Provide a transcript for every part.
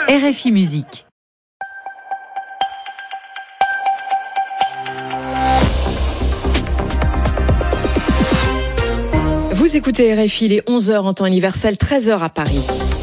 RFI Musique. Vous écoutez RFI, il est 11h en temps universel, 13h à Paris.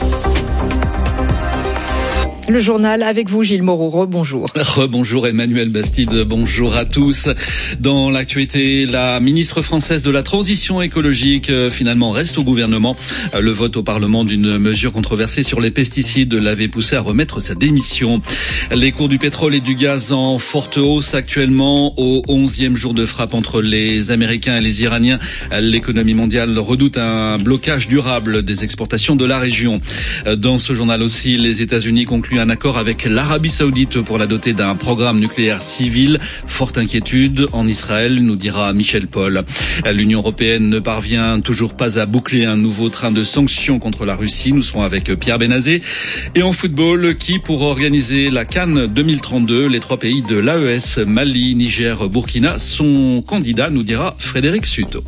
Le journal avec vous, Gilles Moreau. Rebonjour. Rebonjour Emmanuel Bastide, bonjour à tous. Dans l'actualité, la ministre française de la Transition écologique finalement reste au gouvernement. Le vote au Parlement d'une mesure controversée sur les pesticides l'avait poussé à remettre sa démission. Les cours du pétrole et du gaz en forte hausse actuellement au 11e jour de frappe entre les Américains et les Iraniens. L'économie mondiale redoute un blocage durable des exportations de la région. Dans ce journal aussi, les États-Unis concluent un accord avec l'Arabie Saoudite pour la doter d'un programme nucléaire civil. Forte inquiétude en Israël, nous dira Michel Paul. L'Union européenne ne parvient toujours pas à boucler un nouveau train de sanctions contre la Russie. Nous serons avec Pierre Benazé. Et en football, qui pour organiser la CAN 2032, les trois pays de l'AES, Mali, Niger, Burkina, sont candidats, nous dira Frédéric Suto.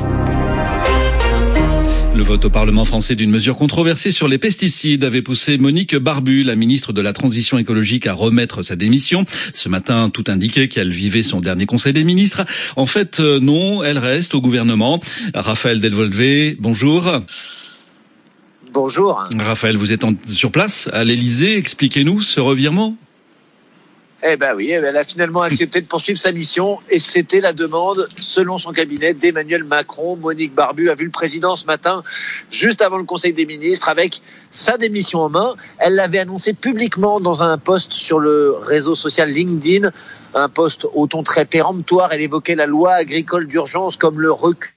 Le vote au Parlement français d'une mesure controversée sur les pesticides avait poussé Monique Barbu, la ministre de la Transition écologique, à remettre sa démission. Ce matin, tout indiquait qu'elle vivait son dernier conseil des ministres. En fait, non, elle reste au gouvernement. Raphaël Delvolvé, bonjour. Bonjour. Raphaël, vous êtes sur place à l'Élysée. Expliquez-nous ce revirement. Oui, elle a finalement accepté de poursuivre sa mission et c'était la demande, selon son cabinet, d'Emmanuel Macron. Monique Barbu a vu le président ce matin, juste avant le Conseil des ministres, avec sa démission en main. Elle l'avait annoncé publiquement dans un post sur le réseau social LinkedIn, un post au ton très péremptoire. Elle évoquait la loi agricole d'urgence comme le recul.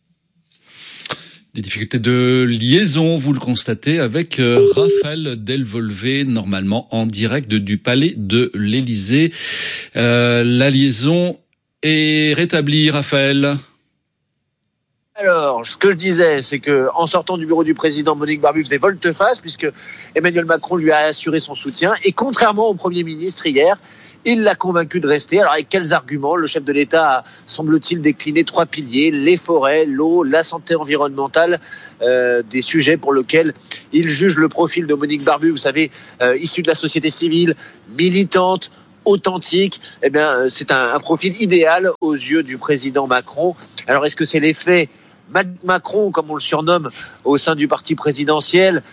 Des difficultés de liaison, vous le constatez, avec Raphaël Delvolvé, normalement en direct du palais de l'Élysée. La liaison est rétablie, Raphaël. Alors, ce que je disais, c'est que en sortant du bureau du président, Monique Barbu faisait volte-face puisque Emmanuel Macron lui a assuré son soutien. Et contrairement au Premier ministre hier, il l'a convaincu de rester. Alors avec quels arguments? Le chef de l'État a, semble-t-il, décliné 3 piliers, les forêts, l'eau, la santé environnementale, des sujets pour lesquels il juge le profil de Monique Barbu, vous savez, issue de la société civile, militante, authentique. C'est un profil idéal aux yeux du président Macron. Alors est-ce que c'est l'effet Macron, comme on le surnomme au sein du parti présidentiel,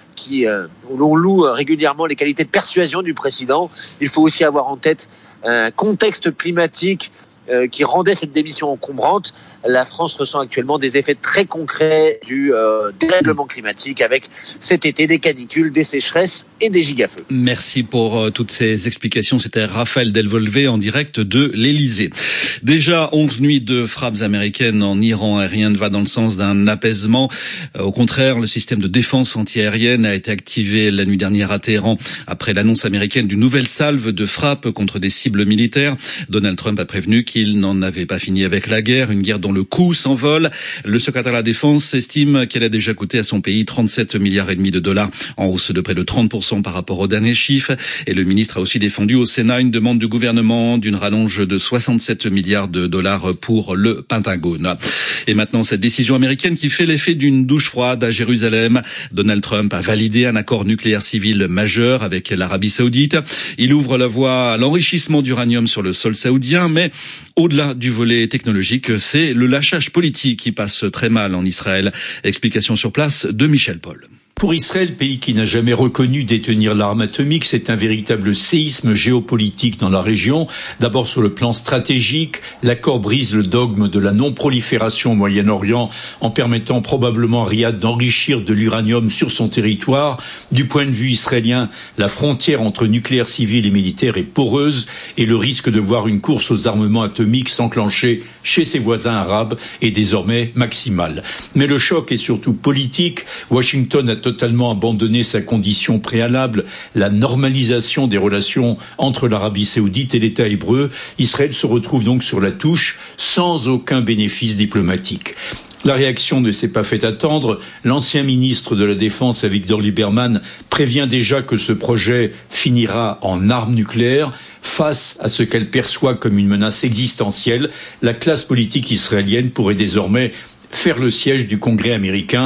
où l'on loue régulièrement les qualités de persuasion du président? Il faut aussi avoir en tête un contexte climatique qui rendait cette démission encombrante. La France ressent actuellement des effets très concrets du dérèglement climatique avec cet été des canicules, des sécheresses et des gigafeux. Merci pour toutes ces explications. C'était Raphaël Delvolvé en direct de l'Élysée. Déjà 11 nuits de frappes américaines en Iran et rien ne va dans le sens d'un apaisement. Au contraire, le système de défense antiaérienne a été activé la nuit dernière à Téhéran après l'annonce américaine d'une nouvelle salve de frappes contre des cibles militaires. Donald Trump a prévenu qu'il n'en avait pas fini avec la guerre, une guerre dont le coût s'envole. Le secrétaire à la Défense estime qu'elle a déjà coûté à son pays 37,5 milliards de dollars, en hausse de près de 30% par rapport aux derniers chiffres. Et le ministre a aussi défendu au Sénat une demande du gouvernement d'une rallonge de 67 milliards de dollars pour le Pentagone. Et maintenant, cette décision américaine qui fait l'effet d'une douche froide à Jérusalem. Donald Trump a validé un accord nucléaire civil majeur avec l'Arabie Saoudite. Il ouvre la voie à l'enrichissement d'uranium sur le sol saoudien, mais au-delà du volet technologique, c'est le lâchage politique qui passe très mal en Israël. Explication sur place de Michel Paul. Pour Israël, pays qui n'a jamais reconnu détenir l'arme atomique, c'est un véritable séisme géopolitique dans la région. D'abord sur le plan stratégique, l'accord brise le dogme de la non-prolifération au Moyen-Orient en permettant probablement à Riyad d'enrichir de l'uranium sur son territoire. Du point de vue israélien, la frontière entre nucléaire civil et militaire est poreuse et le risque de voir une course aux armements atomiques s'enclencher chez ses voisins arabes est désormais maximal. Mais le choc est surtout politique. Washington a totalement abandonné sa condition préalable, la normalisation des relations entre l'Arabie saoudite et l'État hébreu. Israël se retrouve donc sur la touche sans aucun bénéfice diplomatique. La réaction ne s'est pas fait attendre. L'ancien ministre de la Défense, Avigdor Lieberman, prévient déjà que ce projet finira en arme nucléaire. Face à ce qu'elle perçoit comme une menace existentielle, la classe politique israélienne pourrait désormais faire le siège du Congrès américain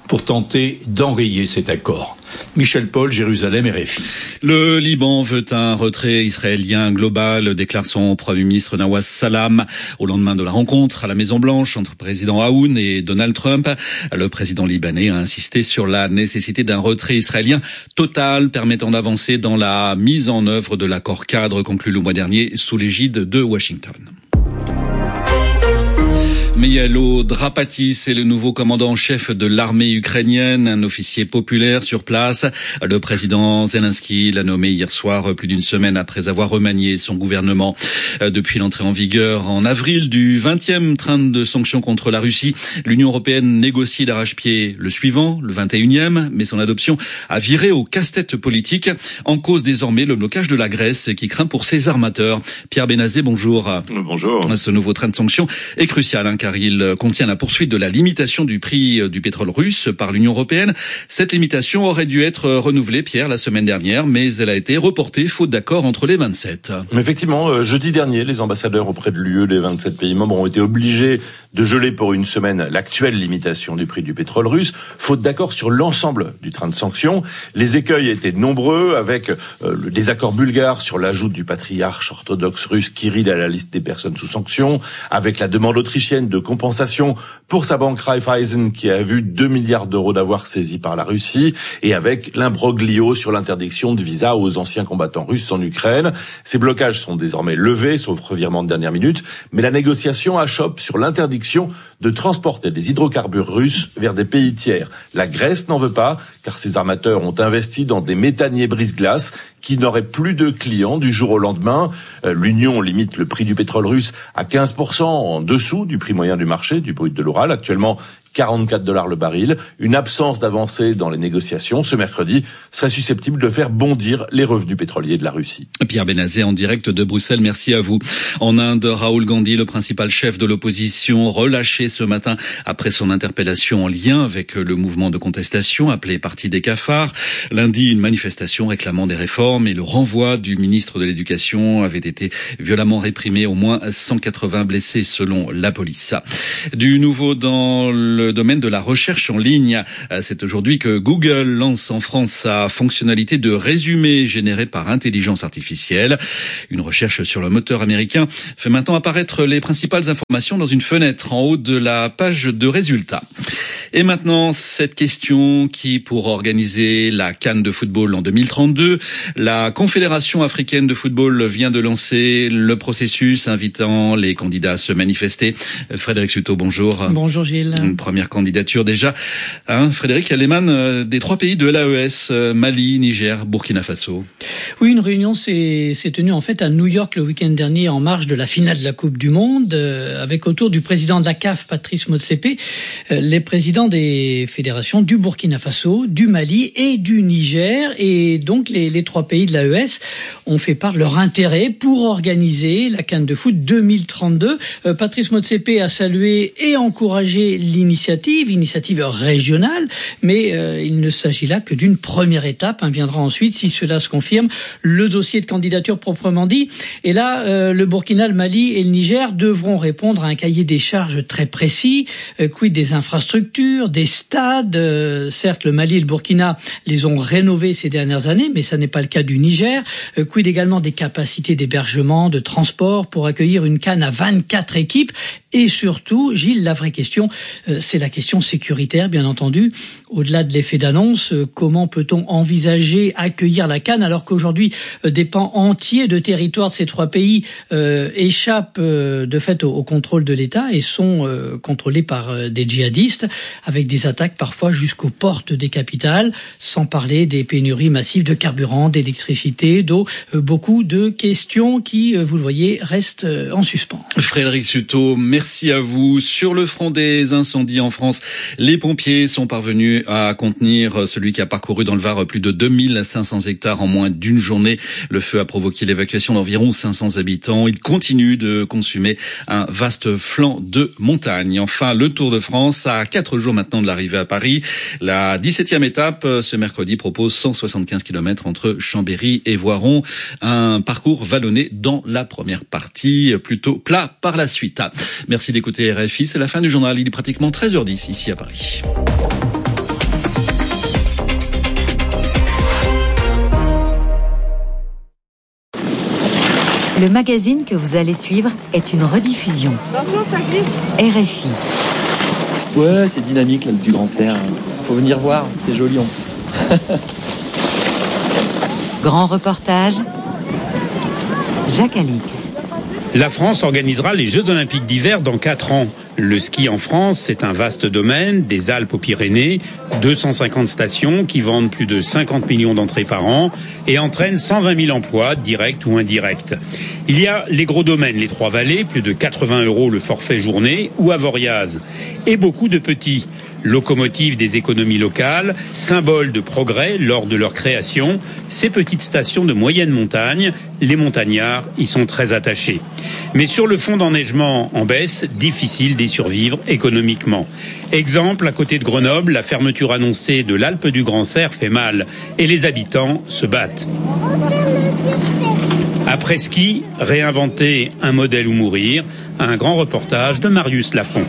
pour tenter d'enrayer cet accord. Michel Paul, Jérusalem, RFI. Le Liban veut un retrait israélien global, déclare son Premier ministre Nawaz Salam au lendemain de la rencontre à la Maison-Blanche entre président Aoun et Donald Trump. Le président libanais a insisté sur la nécessité d'un retrait israélien total permettant d'avancer dans la mise en œuvre de l'accord cadre conclu le mois dernier sous l'égide de Washington. Mihailo Drapatis est le nouveau commandant en chef de l'armée ukrainienne, un officier populaire sur place. Le président Zelensky l'a nommé hier soir, plus d'une semaine après avoir remanié son gouvernement. Depuis l'entrée en vigueur en avril du 20e train de sanctions contre la Russie, l'Union européenne négocie d'arrache-pied le suivant, le 21e, mais son adoption a viré au casse-tête politique. En cause désormais le blocage de la Grèce qui craint pour ses armateurs. Pierre Benazé, bonjour. Bonjour. Ce nouveau train de sanctions est crucial, car il contient la poursuite de la limitation du prix du pétrole russe par l'Union européenne. Cette limitation aurait dû être renouvelée, Pierre, la semaine dernière, mais elle a été reportée faute d'accord entre les 27. Effectivement, jeudi dernier, les ambassadeurs auprès de l'UE, les 27 pays membres, ont été obligés de geler pour une semaine l'actuelle limitation du prix du pétrole russe, faute d'accord sur l'ensemble du train de sanctions. Les écueils étaient nombreux, avec le désaccord bulgare sur l'ajout du patriarche orthodoxe russe Kirill à la liste des personnes sous sanctions, avec la demande autrichienne de compensation pour sa banque Raiffeisen qui a vu 2 milliards d'euros d'avoirs saisis par la Russie, et avec l'imbroglio sur l'interdiction de visa aux anciens combattants russes en Ukraine. Ces blocages sont désormais levés, sauf revirement de dernière minute, mais la négociation achoppe sur l'interdiction de transporter des hydrocarbures russes vers des pays tiers. La Grèce n'en veut pas, car ses armateurs ont investi dans des méthaniers brise-glace qui n'auraient plus de clients du jour au lendemain. L'Union limite le prix du pétrole russe à 15% en dessous du prix moyen du marché, du brut de l'Oural, actuellement $44 le baril. Une absence d'avancée dans les négociations ce mercredi serait susceptible de faire bondir les revenus pétroliers de la Russie. Pierre Benazé en direct de Bruxelles, merci à vous. En Inde, Rahul Gandhi, le principal chef de l'opposition, relâché ce matin après son interpellation en lien avec le mouvement de contestation appelé Parti des cafards. Lundi, une manifestation réclamant des réformes et le renvoi du ministre de l'Éducation avait été violemment réprimé, au moins 180 blessés selon la police. Du nouveau dans le domaine de la recherche en ligne. C'est aujourd'hui que Google lance en France sa fonctionnalité de résumé généré par intelligence artificielle. Une recherche sur le moteur américain fait maintenant apparaître les principales informations dans une fenêtre en haut de la page de résultats. Et maintenant, cette question qui pourra organiser la CAN de football en 2032. La Confédération africaine de football vient de lancer le processus invitant les candidats à se manifester. Frédéric Suto, bonjour. Bonjour Gilles. Une première candidature déjà. Frédéric, elle émane des 3 pays de l'AES, Mali, Niger, Burkina Faso. Oui, une réunion s'est tenue en fait à New York le week-end dernier en marge de la finale de la Coupe du Monde, avec autour du président de la CAF, Patrice Motsepe, les présidents des fédérations du Burkina Faso, du Mali et du Niger. Et donc les 3 pays de l'AES ont fait part de leur intérêt pour organiser la CAN de foot 2032. Patrice Motsepe a salué et encouragé l'initiative régionale, mais il ne s'agit là que d'une première étape. Viendra ensuite, si cela se confirme, le dossier de candidature proprement dit. Et là, le Burkina, le Mali et le Niger devront répondre à un cahier des charges très précis. Quid des infrastructures, des stades. Certes, le Mali et le Burkina les ont rénovés ces dernières années, mais ça n'est pas le cas du Niger. Quid également des capacités d'hébergement, de transport pour accueillir une CAN à 24 équipes. Et surtout, Gilles, la vraie question, c'est la question sécuritaire, bien entendu. Au-delà de l'effet d'annonce, comment peut-on envisager accueillir la CAN alors qu'aujourd'hui, des pans entiers de territoire de ces 3 pays échappent de fait au contrôle de l'État et sont contrôlés par des djihadistes, avec des attaques parfois jusqu'aux portes des capitales, sans parler des pénuries massives de carburant, d'électricité, d'eau. Beaucoup de questions qui, vous le voyez, restent en suspens. Frédéric Suto, merci à vous. Sur le front des incendies en France, les pompiers sont parvenus à contenir celui qui a parcouru dans le Var plus de 2500 hectares en moins d'une journée. Le feu a provoqué l'évacuation d'environ 500 habitants. Il continue de consumer un vaste flanc de montagne. Enfin, le Tour de France, à 4 jours maintenant de l'arrivée à Paris. La 17e étape, ce mercredi, propose 175 km entre Chambéry et Voiron. Un parcours vallonné dans la première partie, plutôt plat par la suite. Merci d'écouter RFI. C'est la fin du journal. Il est pratiquement 13h10 ici à Paris. Le magazine que vous allez suivre est une rediffusion. Attention, ça glisse. RFI. Ouais, c'est dynamique l'Alpe du Grand Cerf. Faut venir voir, c'est joli en plus. Grand reportage, Jacques Alix. La France organisera les Jeux Olympiques d'hiver dans 4 ans. Le ski en France, c'est un vaste domaine, des Alpes aux Pyrénées, 250 stations qui vendent plus de 50 millions d'entrées par an et entraînent 120 000 emplois, directs ou indirects. Il y a les gros domaines, les Trois-Vallées, plus de 80 € le forfait journée, ou Avoriaz. Et beaucoup de petits. Locomotives des économies locales, symboles de progrès lors de leur création, ces petites stations de moyenne montagne, les montagnards y sont très attachés. Mais sur le fond d'enneigement en baisse, difficile d'y survivre économiquement. Exemple, à côté de Grenoble, la fermeture annoncée de l'Alpe du Grand Cerf fait mal et les habitants se battent. Après ski, réinventer un modèle ou mourir, un grand reportage de Marius Lafont.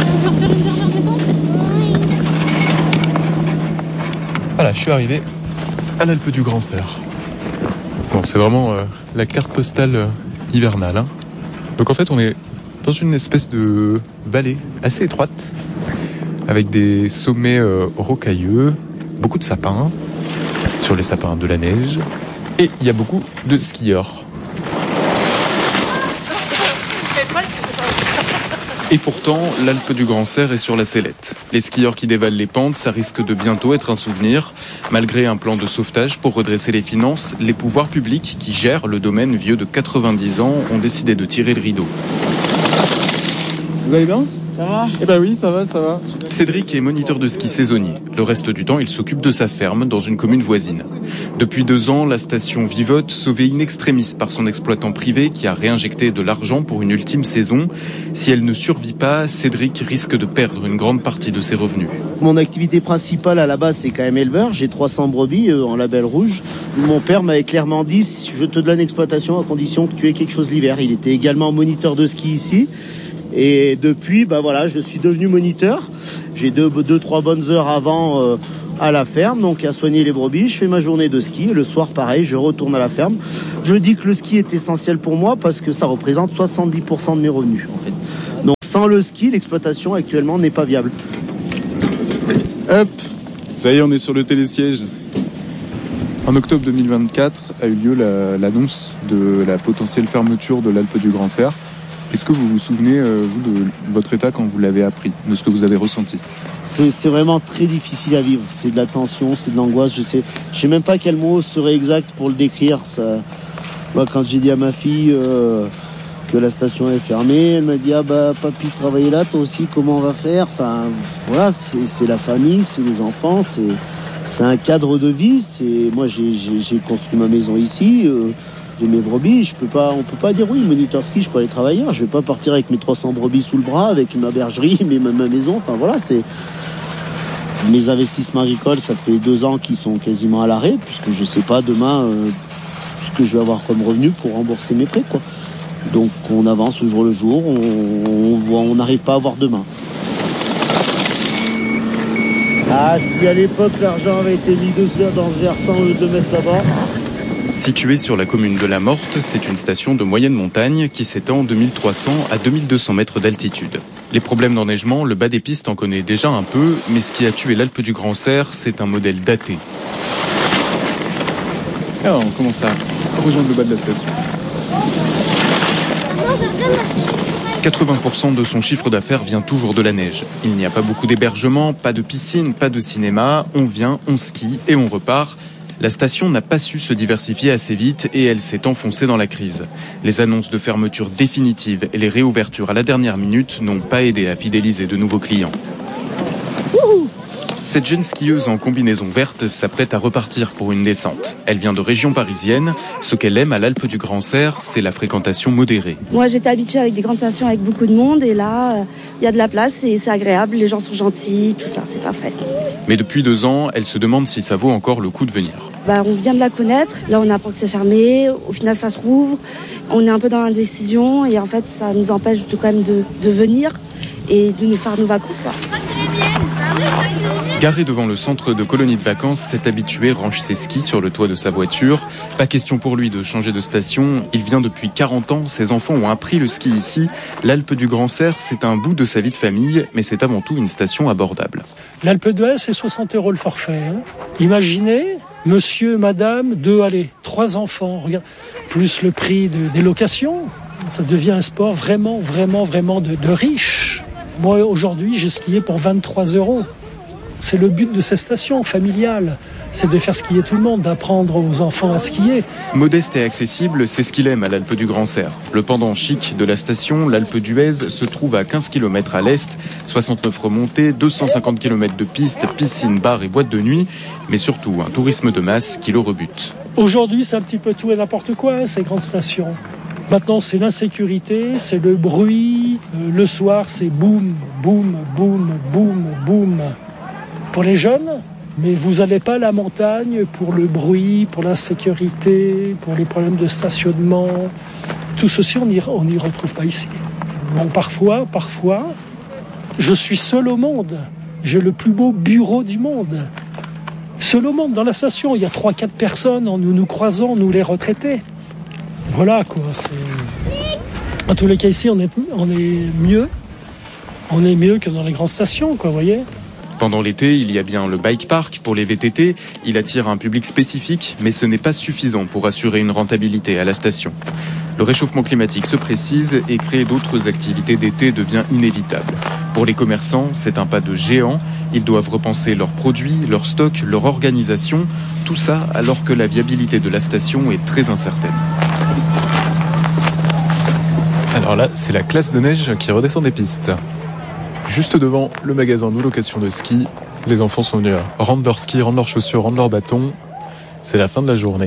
Voilà, je suis arrivé à l'Alpe du Grand Cerf. Bon, c'est vraiment la carte postale hivernale. Hein. Donc en fait, on est dans une espèce de vallée assez étroite, avec des sommets rocailleux, beaucoup de sapins, sur les sapins de la neige, et il y a beaucoup de skieurs. Et pourtant, l'Alpe du Grand Cerf est sur la sellette. Les skieurs qui dévalent les pentes, ça risque de bientôt être un souvenir. Malgré un plan de sauvetage pour redresser les finances, les pouvoirs publics qui gèrent le domaine vieux de 90 ans ont décidé de tirer le rideau. Vous allez bien ? Ça va ? Eh ben oui, ça va. Cédric est moniteur de ski saisonnier. Le reste du temps, il s'occupe de sa ferme dans une commune voisine. Depuis 2 ans, la station vivote, sauvée in extremis par son exploitant privé qui a réinjecté de l'argent pour une ultime saison. Si elle ne survit pas, Cédric risque de perdre une grande partie de ses revenus. Mon activité principale à la base, c'est quand même éleveur. J'ai 300 brebis en label rouge. Mon père m'avait clairement dit, je te donne l'exploitation à condition que tu aies quelque chose l'hiver. Il était également moniteur de ski ici. Et depuis, je suis devenu moniteur. J'ai 2-3 bonnes heures avant à la ferme, donc à soigner les brebis. Je fais ma journée de ski. Et le soir, pareil, je retourne à la ferme. Je dis que le ski est essentiel pour moi parce que ça représente 70% de mes revenus, en fait. Donc sans le ski, l'exploitation actuellement n'est pas viable. Hop, ça y est, on est sur le télésiège. En octobre 2024 a eu lieu l'annonce de la potentielle fermeture de l'Alpe du Grand Cerf. Est-ce que vous vous souvenez, vous, de votre état quand vous l'avez appris, de ce que vous avez ressenti ? C'est vraiment très difficile à vivre. C'est de la tension, c'est de l'angoisse. Je sais même pas quel mot serait exact pour le décrire. Moi, quand j'ai dit à ma fille que la station est fermée, elle m'a dit papy travailler là, toi aussi, comment on va faire ? Enfin, voilà, c'est la famille, c'est les enfants, c'est un cadre de vie. Moi, j'ai construit ma maison ici. J'ai mes brebis, on peut pas dire oui, moniteur ski, je peux aller travailler. Je vais pas partir avec mes 300 brebis sous le bras, avec ma bergerie, ma maison. Enfin voilà, c'est mes investissements agricoles. Ça fait 2 ans qu'ils sont quasiment à l'arrêt, puisque je sais pas demain ce que je vais avoir comme revenu pour rembourser mes prêts, quoi. Donc on avance au jour le jour, on n'arrive pas à voir demain. Ah, si à l'époque l'argent avait été mis dans ce versant au lieu de le mettre là-bas. Située sur la commune de La Morte, c'est une station de moyenne montagne qui s'étend de 1300 à 2200 mètres d'altitude. Les problèmes d'enneigement, le bas des pistes en connaît déjà un peu, mais ce qui a tué l'Alpe du Grand Cerf, c'est un modèle daté. Alors, on commence à rejoindre le bas de la station. 80% de son chiffre d'affaires vient toujours de la neige. Il n'y a pas beaucoup d'hébergements, pas de piscine, pas de cinéma. On vient, on skie et on repart. La station n'a pas su se diversifier assez vite et elle s'est enfoncée dans la crise. Les annonces de fermeture définitive et les réouvertures à la dernière minute n'ont pas aidé à fidéliser de nouveaux clients. Cette jeune skieuse en combinaison verte s'apprête à repartir pour une descente. Elle vient de région parisienne. Ce qu'elle aime à l'Alpe du Grand Cerf, c'est la fréquentation modérée. Moi, j'étais habituée avec des grandes stations avec beaucoup de monde et là, il y a de la place et c'est agréable. Les gens sont gentils, tout ça, c'est parfait. Mais depuis 2 ans, elle se demande si ça vaut encore le coup de venir. On vient de la connaître. Là, on apprend que c'est fermé. Au final, ça se rouvre. On est un peu dans l'indécision et en fait, ça nous empêche quand même de venir et de nous faire nos vacances, quoi. Garé devant le centre de colonie de vacances, cet habitué range ses skis sur le toit de sa voiture. Pas question pour lui de changer de station. Il vient depuis 40 ans. Ses enfants ont appris le ski ici. L'Alpe du Grand Cerf, c'est un bout de sa vie de famille, mais c'est avant tout une station abordable. L'Alpe d'Huez, c'est 60 € le forfait. Imaginez, monsieur, madame, 3 enfants, regarde, plus le prix des locations. Ça devient un sport vraiment de riche. Moi, aujourd'hui, j'ai skié pour 23 €. C'est le but de ces stations familiales. C'est de faire skier tout le monde, d'apprendre aux enfants à skier. Modeste et accessible, c'est ce qu'il aime à l'Alpe du Grand Cerf. Le pendant chic de la station, l'Alpe d'Huez, se trouve à 15 km à l'est, 69 remontées, 250 km de pistes, piscines, bars et boîtes de nuit, mais surtout un tourisme de masse qui le rebute. Aujourd'hui, c'est un petit peu tout et n'importe quoi, ces grandes stations. Maintenant, c'est l'insécurité, c'est le bruit. Le soir, c'est boum, boum, boum, boum, boum. Pour les jeunes, mais vous n'allez pas à la montagne pour le bruit, pour l'insécurité, pour les problèmes de stationnement. Tout ceci, on n'y retrouve pas ici. Bon, parfois, je suis seul au monde. J'ai le plus beau bureau du monde. Seul au monde, dans la station, il y a 3-4 personnes, nous croisons, nous les retraités. Voilà quoi, en tous les cas ici on est mieux que dans les grandes stations quoi, vous voyez. Pendant l'été, il y a bien le bike park pour les VTT, il attire un public spécifique, mais ce n'est pas suffisant pour assurer une rentabilité à la station. Le réchauffement climatique se précise et créer d'autres activités d'été devient inévitable. Pour les commerçants, c'est un pas de géant. Ils doivent repenser leurs produits, leurs stocks, leur organisation. Tout ça alors que la viabilité de la station est très incertaine. Alors là, c'est la classe de neige qui redescend des pistes. Juste devant le magasin de location de ski, les enfants sont venus rendre leurs skis, rendre leurs chaussures, rendre leurs bâtons. C'est la fin de la journée.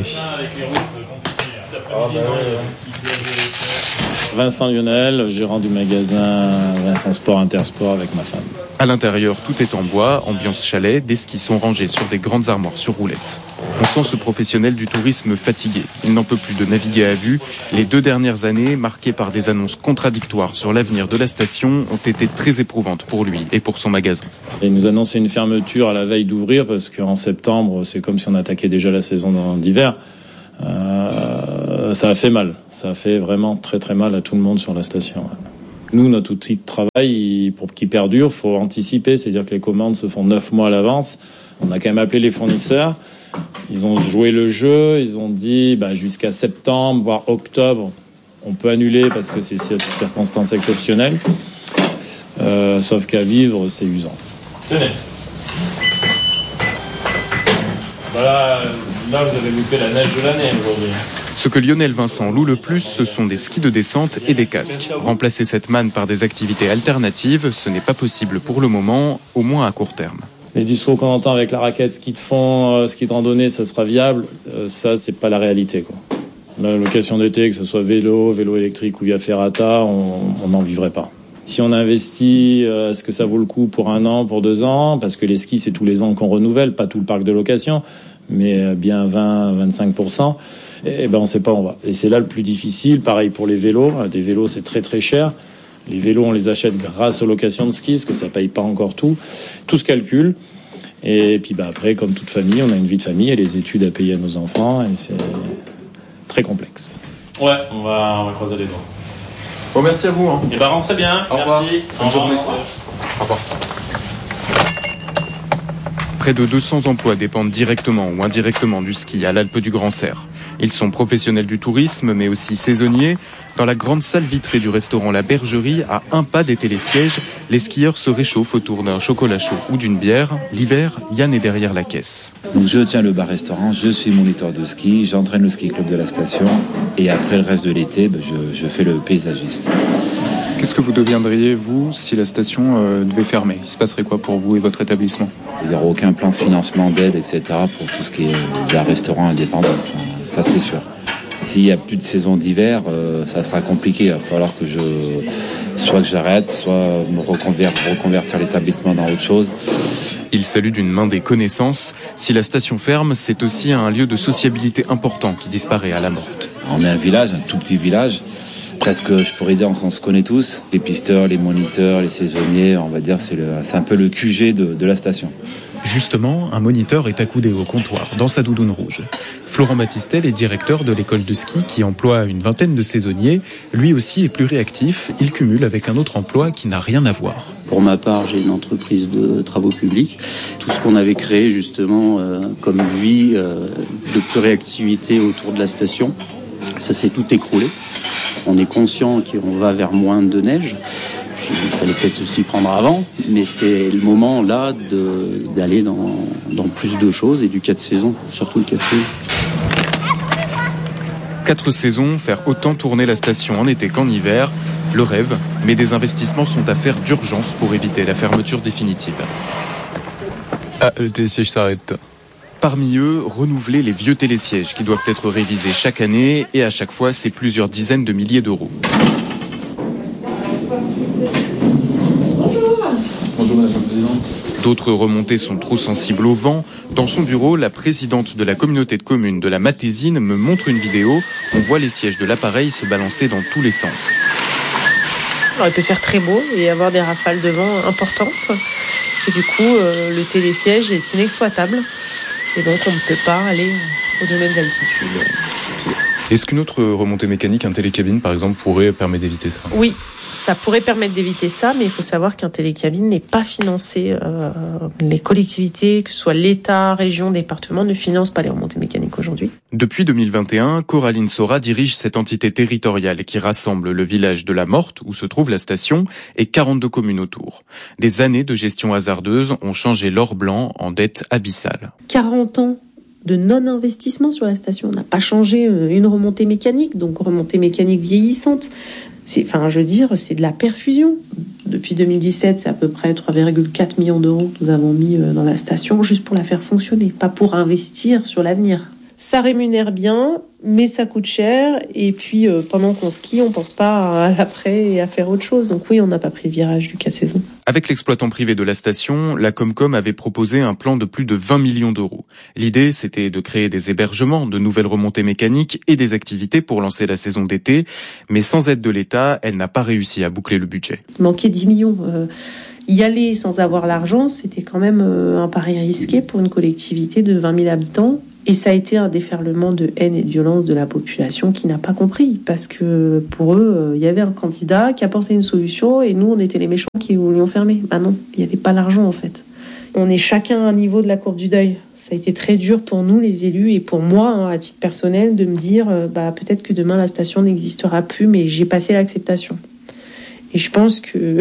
Vincent Lionel, gérant du magasin Vincent Sport Intersport avec ma femme. À l'intérieur, tout est en bois, ambiance chalet, des skis sont rangés sur des grandes armoires sur roulettes. On sent ce professionnel du tourisme fatigué. Il n'en peut plus de naviguer à vue. Les 2 dernières années, marquées par des annonces contradictoires sur l'avenir de la station, ont été très éprouvantes pour lui et pour son magasin. Il nous annonçait une fermeture à la veille d'ouvrir parce qu'en septembre, c'est comme si on attaquait déjà la saison d'hiver. Ça a fait mal. Ça a fait vraiment très très mal à tout le monde sur la station. Nous, notre outil de travail, pour qu'il perdure, il faut anticiper. C'est-à-dire que les commandes se font 9 mois à l'avance. On a quand même appelé les fournisseurs. Ils ont joué le jeu. Ils ont dit jusqu'à septembre, voire octobre, on peut annuler parce que c'est une circonstance exceptionnelle. Sauf qu'à vivre, c'est usant. Tenez. Voilà, là, vous avez loupé la neige de l'année aujourd'hui. Ce que Lionel Vincent loue le plus, ce sont des skis de descente et des casques. Remplacer cette manne par des activités alternatives, ce n'est pas possible pour le moment, au moins à court terme. Les discours qu'on entend avec la raquette, ski de fond, ski de randonnée, ça sera viable, ça, c'est pas la réalité, quoi. La location d'été, que ce soit vélo électrique ou via ferrata, on n'en vivrait pas. Si on investit, est-ce que ça vaut le coup pour 1 an, pour 2 ans? Parce que les skis, c'est tous les ans qu'on renouvelle, pas tout le parc de location, mais bien 20-25%. Et on sait pas où on va. Et c'est là le plus difficile. Pareil pour les vélos. Des vélos, c'est très très cher. Les vélos, on les achète grâce aux locations de ski, parce que ça paye pas encore tout. Tout se calcule. Et puis après, comme toute famille, on a une vie de famille et les études à payer à nos enfants. Et c'est très complexe. Ouais, on va croiser les doigts. Bon, merci à vous. Et rentrez bien. Au revoir. Merci. Bonne journée. Au revoir. Près de 200 emplois dépendent directement ou indirectement du ski à l'Alpe du Grand Cerf. Ils sont professionnels du tourisme, mais aussi saisonniers. Dans la grande salle vitrée du restaurant La Bergerie, à 1 pas des télésièges, les skieurs se réchauffent autour d'un chocolat chaud ou d'une bière. L'hiver, Yann est derrière la caisse. Donc je tiens le bar-restaurant, je suis moniteur de ski, j'entraîne le ski club de la station et après le reste de l'été, je fais le paysagiste. Qu'est-ce que vous deviendriez, vous, si la station devait fermer? Il se passerait quoi pour vous et votre établissement? Il n'y aura aucun plan de financement, d'aide, etc. pour tout ce qui est bar-restaurant indépendant. Ça, c'est sûr. S'il n'y a plus de saison d'hiver, ça sera compliqué. Il va falloir que soit que j'arrête, soit me reconvertir l'établissement dans autre chose. Il salue d'une main des connaissances. Si la station ferme, c'est aussi un lieu de sociabilité important qui disparaît à la morte. On est un village, un tout petit village. Presque, je pourrais dire qu'on se connaît tous. Les pisteurs, les moniteurs, les saisonniers, on va dire, c'est un peu le QG de la station. Justement, un moniteur est accoudé au comptoir, dans sa doudoune rouge. Florent Battistel est directeur de l'école de ski qui emploie une vingtaine de saisonniers. Lui aussi est plus réactif, il cumule avec un autre emploi qui n'a rien à voir. Pour ma part, j'ai une entreprise de travaux publics. Tout ce qu'on avait créé justement comme vie de plus réactivité autour de la station, ça s'est tout écroulé. On est conscient qu'on va vers moins de neige. Puis, il fallait peut-être s'y prendre avant, mais c'est le moment là d'aller dans plus de choses et du 4 saisons, surtout le 4 saisons. 4 saisons, faire autant tourner la station en été qu'en hiver, le rêve, mais des investissements sont à faire d'urgence pour éviter la fermeture définitive. Ah, le télésiège s'arrête. Parmi eux, renouveler les vieux télésièges qui doivent être révisés chaque année et à chaque fois, c'est plusieurs dizaines de milliers d'euros. Bonjour Madame la Présidente. D'autres remontées sont trop sensibles au vent. Dans son bureau, la présidente de la communauté de communes de la Matésine me montre une vidéo. On voit les sièges de l'appareil se balancer dans tous les sens. Alors, il peut faire très beau et avoir des rafales de vent importantes. Et du coup, le télésiège est inexploitable. Et donc, on ne peut pas aller au domaine d'altitude skier. Est-ce qu'une autre remontée mécanique, un télécabine par exemple, pourrait permettre d'éviter ça ? Oui, ça pourrait permettre d'éviter ça, mais il faut savoir qu'un télécabine n'est pas financé. Les collectivités, que ce soit l'État, région, département, ne financent pas les remontées mécaniques aujourd'hui. Depuis 2021, Coraline Sora dirige cette entité territoriale qui rassemble le village de la Morte, où se trouve la station, et 42 communes autour. Des années de gestion hasardeuse ont changé l'or blanc en dette abyssale. 40 ans de non-investissement sur la station. On n'a pas changé une remontée mécanique, donc remontée mécanique vieillissante. C'est de la perfusion. Depuis 2017, c'est à peu près 3,4 millions d'euros que nous avons mis dans la station, juste pour la faire fonctionner, pas pour investir sur l'avenir. Ça rémunère bien, mais ça coûte cher. Et puis, pendant qu'on skie, on pense pas à l'après et à faire autre chose. Donc oui, on n'a pas pris le virage du 4 saisons. Avec l'exploitant privé de la station, la Comcom avait proposé un plan de plus de 20 millions d'euros. L'idée, c'était de créer des hébergements, de nouvelles remontées mécaniques et des activités pour lancer la saison d'été. Mais sans aide de l'État, elle n'a pas réussi à boucler le budget. Il manquait 10 millions. Y aller sans avoir l'argent, c'était quand même un pari risqué pour une collectivité de 20 000 habitants. Et ça a été un déferlement de haine et de violence de la population qui n'a pas compris. Parce que pour eux, il y avait un candidat qui apportait une solution et nous, on était les méchants qui voulions fermer. Bah non, il n'y avait pas l'argent en fait. On est chacun à un niveau de la courbe du deuil. Ça a été très dur pour nous, les élus, et pour moi, à titre personnel, de me dire peut-être que demain la station n'existera plus, mais j'ai passé l'acceptation. Et je pense que...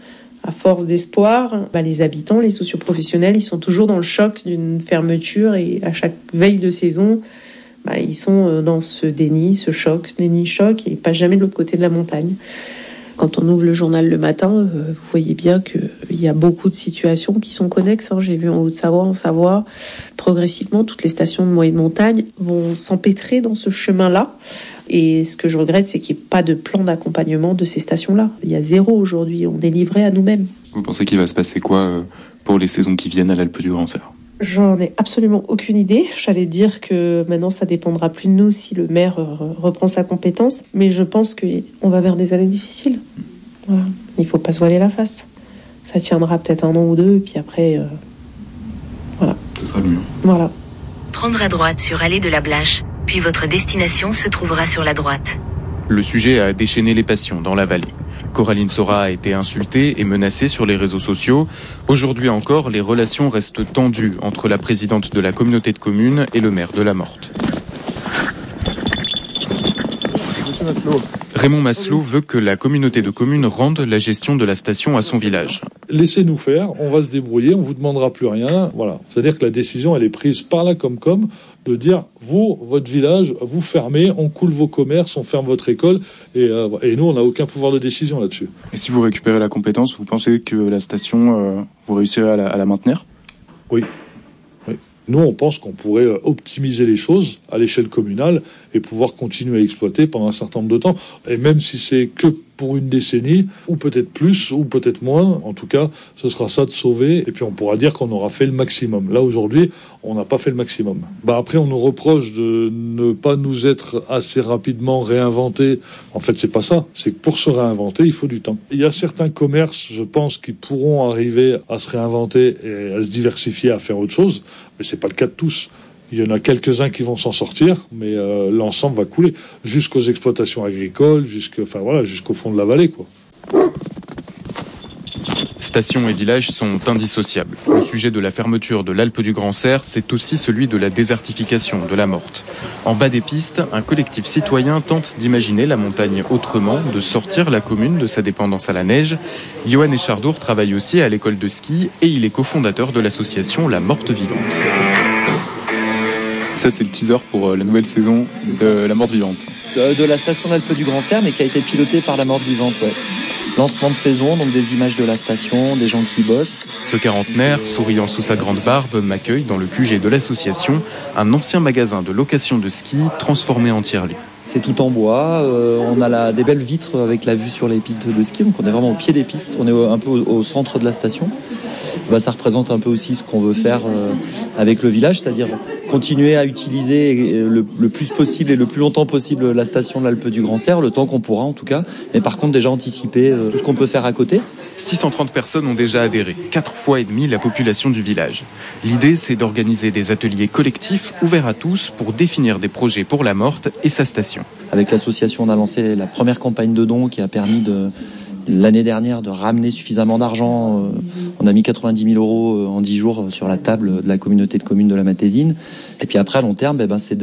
à force d'espoir, les habitants, les socioprofessionnels, ils sont toujours dans le choc d'une fermeture et à chaque veille de saison, ils sont dans ce déni, ce déni-choc et pas jamais de l'autre côté de la montagne. Quand on ouvre le journal le matin, vous voyez bien qu'il y a beaucoup de situations qui sont connexes. J'ai vu en Haute-Savoie, en Savoie, progressivement, toutes les stations de moyenne montagne vont s'empêtrer dans ce chemin-là. Et ce que je regrette, c'est qu'il n'y ait pas de plan d'accompagnement de ces stations-là. Il y a 0 aujourd'hui, on est livré à nous-mêmes. Vous pensez qu'il va se passer quoi pour les saisons qui viennent à l'Alpe du Grand Serre ? J'en ai absolument aucune idée. J'allais dire que maintenant, ça dépendra plus de nous si le maire reprend sa compétence. Mais je pense qu'on va vers des années difficiles. Voilà. Il ne faut pas se voiler la face. Ça tiendra peut-être 1 an ou 2, et puis après, voilà. Ce sera le mieux. Voilà. Prendre à droite sur Allée de la Blache, puis votre destination se trouvera sur la droite. Le sujet a déchaîné les passions dans la vallée. Coraline Sora a été insultée et menacée sur les réseaux sociaux. Aujourd'hui encore, les relations restent tendues entre la présidente de la communauté de communes et le maire de la Morte. Raymond Maslow veut que la communauté de communes rende la gestion de la station à son village. Laissez-nous faire, on va se débrouiller, on vous demandera plus rien. Voilà. C'est-à-dire que la décision, elle est prise par la Comcom de dire, vous, votre village, vous fermez, on coule vos commerces, on ferme votre école, et nous, on n'a aucun pouvoir de décision là-dessus. Et si vous récupérez la compétence, vous pensez que la station, vous réussirez à la maintenir ? Oui. Nous, on pense qu'on pourrait optimiser les choses à l'échelle communale et pouvoir continuer à exploiter pendant un certain nombre de temps. Et même si c'est que pour une décennie, ou peut-être plus, ou peut-être moins, en tout cas, ce sera ça de sauver. Et puis on pourra dire qu'on aura fait le maximum. Là, aujourd'hui, on n'a pas fait le maximum. Après, on nous reproche de ne pas nous être assez rapidement réinventés. En fait, c'est pas ça. C'est que pour se réinventer, il faut du temps. Il y a certains commerces, je pense, qui pourront arriver à se réinventer et à se diversifier, à faire autre chose. Mais c'est pas le cas de tous. Il y en a quelques-uns qui vont s'en sortir, mais l'ensemble va couler jusqu'aux exploitations agricoles, jusqu'au fond de la vallée, quoi. Stations et villages sont indissociables. Le sujet de la fermeture de l'Alpe du Grand Cerf, c'est aussi celui de la désertification de la Morte. En bas des pistes, un collectif citoyen tente d'imaginer la montagne autrement, de sortir la commune de sa dépendance à la neige. Johan Echardour travaille aussi à l'école de ski et il est cofondateur de l'association La Morte Vivante. Ça, c'est le teaser pour la nouvelle saison de La Morte Vivante. De la station d'Alpe du Grand Cerf, mais qui a été pilotée par La Morte Vivante, ouais. Lancement de saison, donc des images de la station, des gens qui bossent. Ce quarantenaire, souriant sous sa grande barbe, m'accueille dans le QG de l'association, un ancien magasin de location de ski transformé en tiers-lieu. C'est tout en bois, on a des belles vitres avec la vue sur les pistes de ski, donc on est vraiment au pied des pistes, on est un peu au centre de la station. Ça représente un peu aussi ce qu'on veut faire avec le village, c'est-à-dire continuer à utiliser le plus possible et le plus longtemps possible la station de l'Alpe du Grand Cerf, le temps qu'on pourra en tout cas, mais par contre déjà anticiper tout ce qu'on peut faire à côté. 630 personnes ont déjà adhéré, 4 fois et demi la population du village. L'idée, c'est d'organiser des ateliers collectifs ouverts à tous pour définir des projets pour la Morte et sa station. Avec l'association, on a lancé la première campagne de dons qui a permis l'année dernière de ramener suffisamment d'argent. On a mis 90 000 € en 10 jours sur la table de la communauté de communes de la Matésine. Et puis après, à long terme,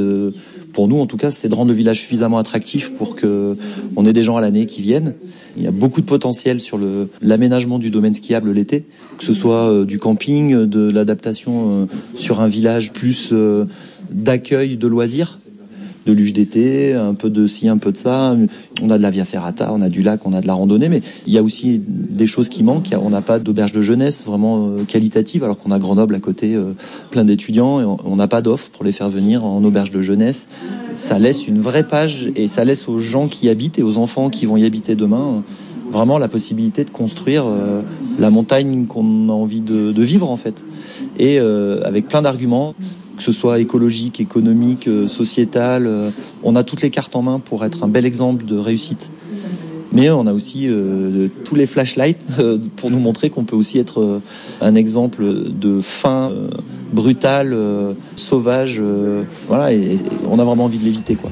pour nous en tout cas, c'est de rendre le village suffisamment attractif pour qu'on ait des gens à l'année qui viennent. Il y a beaucoup de potentiel sur l'aménagement du domaine skiable l'été, que ce soit du camping, de l'adaptation sur un village plus d'accueil de loisirs, de luge d'été, un peu de ci, un peu de ça. On a de la via ferrata, on a du lac, on a de la randonnée, mais il y a aussi des choses qui manquent. On n'a pas d'auberge de jeunesse vraiment qualitative, alors qu'on a Grenoble à côté, plein d'étudiants, et on n'a pas d'offre pour les faire venir en auberge de jeunesse. Ça laisse une vraie page, et ça laisse aux gens qui y habitent et aux enfants qui vont y habiter demain vraiment la possibilité de construire la montagne qu'on a envie de vivre en fait. Et avec plein d'arguments, que ce soit écologique, économique, sociétal, on a toutes les cartes en main pour être un bel exemple de réussite. Mais on a aussi tous les flashlights pour nous montrer qu'on peut aussi être un exemple de fin brutal, sauvage, voilà, et on a vraiment envie de l'éviter, quoi.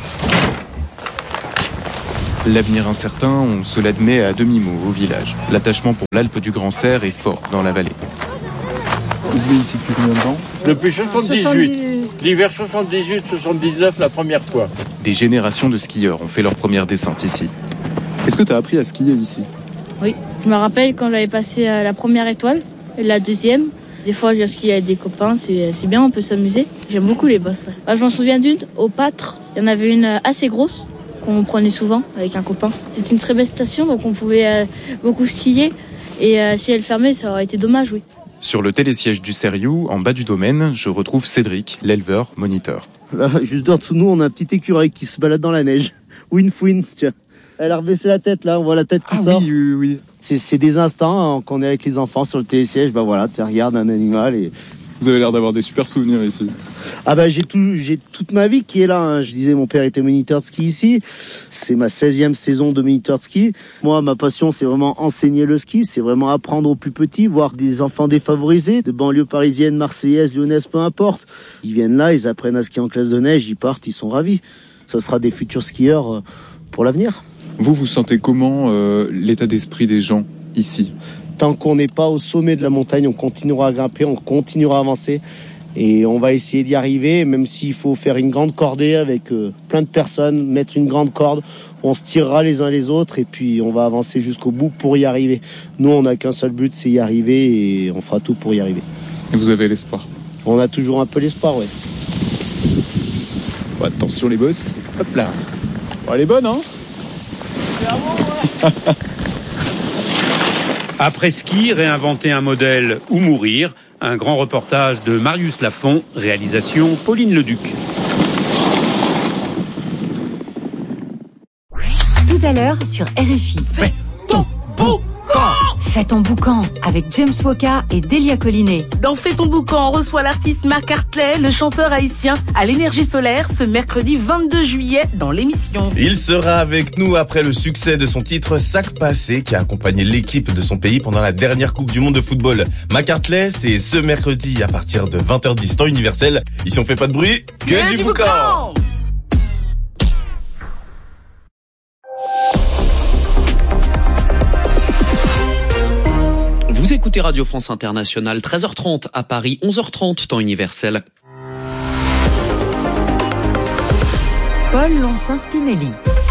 L'avenir incertain, on se l'admet à demi-mot au village. L'attachement pour l'Alpe du Grand Cerf est fort dans la vallée. Vous vivez ici depuis combien de temps ? Depuis 78. L'hiver 78-79, la première fois. Des générations de skieurs ont fait leur première descente ici. Est-ce que tu as appris à skier ici ? Oui, je me rappelle quand j'avais passé la première étoile et la deuxième. Des fois, je skie avec des copains, c'est bien, on peut s'amuser. J'aime beaucoup les bosses. Ouais. Je m'en souviens d'une, au Pâtre. Il y en avait une assez grosse qu'on prenait souvent avec un copain. C'était une très belle station, donc on pouvait beaucoup skier. Et si elle fermait, ça aurait été dommage, oui. Sur le télésiège du Seriou, en bas du domaine, je retrouve Cédric, l'éleveur moniteur. Là, juste en dessous de nous, on a un petit écureuil qui se balade dans la neige. Winfouine, tiens. Elle a rebaissé la tête, là, on voit la tête qui sort. Oui. C'est des instants hein, qu'on est avec les enfants sur le télésiège, voilà, tu regardes un animal et... Vous avez l'air d'avoir des super souvenirs ici. Ah j'ai toute ma vie qui est là. Hein. Je disais, mon père était moniteur de ski ici. C'est ma 16e saison de moniteur de ski. Moi, ma passion, c'est vraiment enseigner le ski. C'est vraiment apprendre aux plus petits, voir des enfants défavorisés, de banlieues parisiennes, marseillaises, lyonnaises, peu importe. Ils viennent là, ils apprennent à skier en classe de neige, ils partent, ils sont ravis. Ça sera des futurs skieurs pour l'avenir. Vous sentez comment l'état d'esprit des gens ici ? Tant qu'on n'est pas au sommet de la montagne, on continuera à grimper, on continuera à avancer et on va essayer d'y arriver, même s'il faut faire une grande cordée avec plein de personnes, mettre une grande corde, on se tirera les uns les autres et puis on va avancer jusqu'au bout pour y arriver. Nous, on n'a qu'un seul but, c'est y arriver et on fera tout pour y arriver. Et vous avez l'espoir ? On a toujours un peu l'espoir, ouais. Bon, attention les boss, hop là. Bon, elle est bonne, hein ? Après ski, réinventer un modèle ou mourir, Un grand reportage de Marius Lafont, réalisation Pauline Leduc. Tout à l'heure sur RFI. Fais ton boucan. Fais ton boucan avec James Woka et Delia Collinet. Dans Fais ton boucan, on reçoit l'artiste Marc Hartley, le chanteur haïtien, à l'Énergie solaire ce mercredi 22 juillet dans l'émission. Il sera avec nous après le succès de son titre Sac Passé qui a accompagné l'équipe de son pays pendant la dernière Coupe du Monde de football. Marc Hartley, c'est ce mercredi à partir de 20h10 temps universel. Ici on fait pas de bruit, que du boucan. Vous écoutez Radio France Internationale, 13h30 à Paris, 11h30 temps universel. Paul Lancin-Spinelli.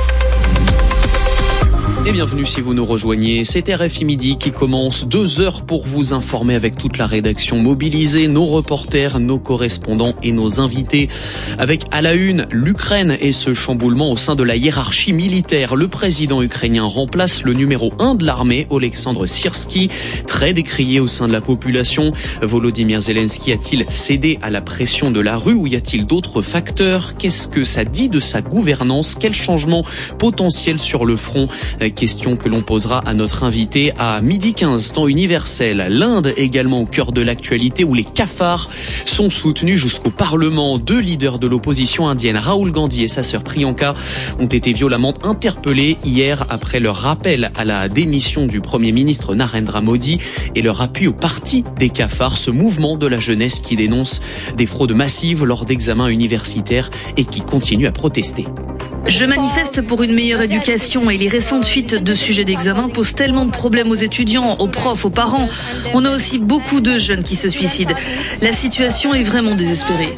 Et bienvenue si vous nous rejoignez, c'est RFI Midi qui commence, 2 heures pour vous informer avec toute la rédaction mobilisée, nos reporters, nos correspondants et nos invités. Avec à la une, l'Ukraine et ce chamboulement au sein de la hiérarchie militaire. Le président ukrainien remplace le numéro 1 de l'armée, Oleksandr Syrski, très décrié au sein de la population. Volodymyr Zelensky a-t-il cédé à la pression de la rue ou y a-t-il d'autres facteurs? Qu'est-ce que ça dit de sa gouvernance? Quel changement potentiel sur le front? Question que l'on posera à notre invité à 12h15 temps universel. L'Inde également au cœur de l'actualité où les cafards sont soutenus jusqu'au Parlement. 2 leaders de l'opposition indienne, Rahul Gandhi et sa sœur Priyanka, ont été violemment interpellés hier après leur rappel à la démission du Premier ministre Narendra Modi et leur appui au parti des cafards, ce mouvement de la jeunesse qui dénonce des fraudes massives lors d'examens universitaires et qui continue à protester. Je manifeste pour une meilleure éducation et les récentes fuites de sujets d'examen posent tellement de problèmes aux étudiants, aux profs, aux parents. On a aussi beaucoup de jeunes qui se suicident. La situation est vraiment désespérée.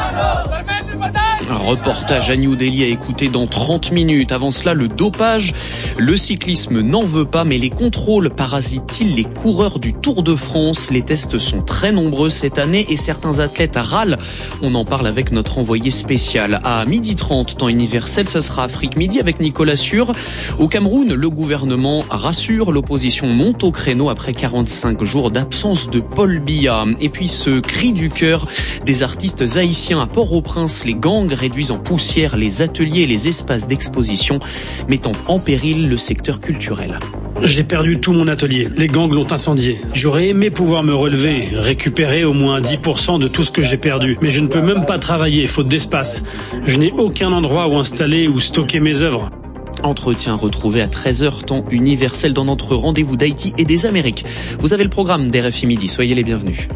Un reportage à New Delhi à écouter dans 30 minutes. Avant cela, le dopage. Le cyclisme n'en veut pas, mais les contrôles parasitent-ils les coureurs du Tour de France? Les tests sont très nombreux cette année et certains athlètes râlent. On en parle avec notre envoyé spécial. À 12h30, temps universel, ça sera Afrique Midi avec Nicolas Sûr. Au Cameroun, le gouvernement rassure, l'opposition monte au créneau après 45 jours d'absence de Paul Biya. Et puis ce cri du cœur des artistes haïtiens à Port-au-Prince, les gangs réduisent en poussière les ateliers et les espaces d'exposition, mettant en péril le secteur culturel. J'ai perdu tout mon atelier. Les gangs l'ont incendié. J'aurais aimé pouvoir me relever, récupérer au moins 10% de tout ce que j'ai perdu. Mais je ne peux même pas travailler, faute d'espace. Je n'ai aucun endroit où installer ou stocker mes œuvres. Entretien retrouvé à 13h temps universel dans notre rendez-vous d'Haïti et des Amériques. Vous avez le programme d'RFI Midi, soyez les bienvenus.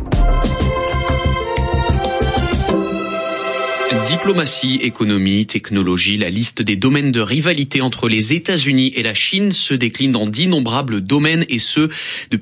Diplomatie, économie, technologie, la liste des domaines de rivalité entre les États-Unis et la Chine se décline dans d'innombrables domaines et ce, depuis